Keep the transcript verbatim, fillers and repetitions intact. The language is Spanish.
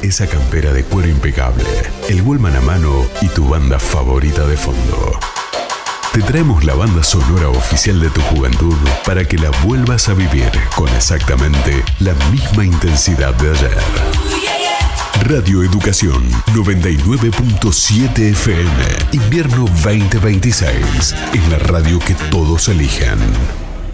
esa campera de cuero impecable, el Walkman a mano y tu banda favorita de fondo. Te traemos la banda sonora oficial de tu juventud para que la vuelvas a vivir con exactamente la misma intensidad de ayer. Radio Educación noventa y nueve punto siete F M, invierno veinte veintiséis, en la radio que todos eligen.